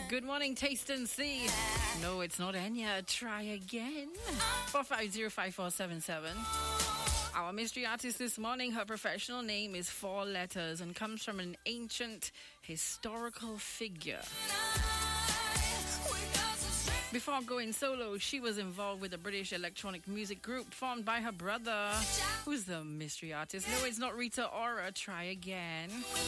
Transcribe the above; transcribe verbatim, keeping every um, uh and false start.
Good morning, Taste and See. No, it's not Enya. Try again. four five zero five four seven seven. Our mystery artist this morning, her professional name is four letters and comes from an ancient historical figure. Before going solo, she was involved with a British electronic music group formed by her brother. Who's the mystery artist? No, it's not Rita Ora. Try again.